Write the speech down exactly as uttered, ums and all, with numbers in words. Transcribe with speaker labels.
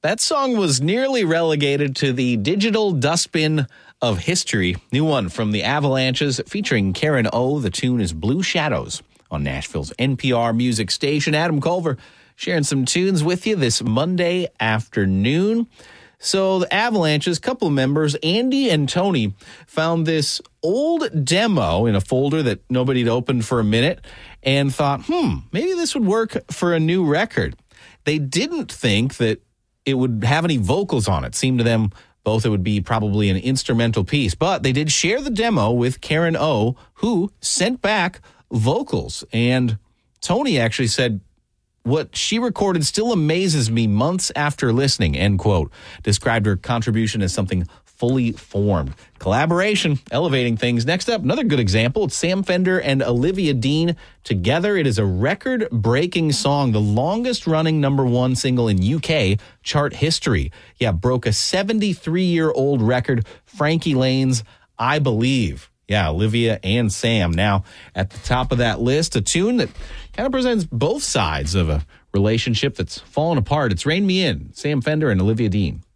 Speaker 1: That song was nearly relegated to the digital dustbin of history. New one from the Avalanches featuring Karen O. The tune is Blue Shadows on Nashville's N P R music station. Adam Culver sharing some tunes with you this Monday afternoon. So the Avalanches, couple of members, Andy and Tony, found this old demo in a folder that nobody had opened for a minute and thought, hmm, maybe this would work for a new record. They didn't think that it would have any vocals on it. Seemed to them both it would be probably an instrumental piece. But they did share the demo with Karen O, who sent back vocals. And Tony actually said, what she recorded still amazes me months after listening, end quote. Described her contribution as something fully formed. Collaboration, elevating things. Next up, another good example. It's Sam Fender and Olivia Dean together. It is a record-breaking song, the longest-running number one single in U K chart history. Yeah, broke a seventy-three-year-old record, Frankie Lane's I Believe. Yeah, Olivia and Sam now at the top of that list. A tune that kind of presents both sides of a relationship that's fallen apart. It's Rain Me In, Sam Fender and Olivia Dean.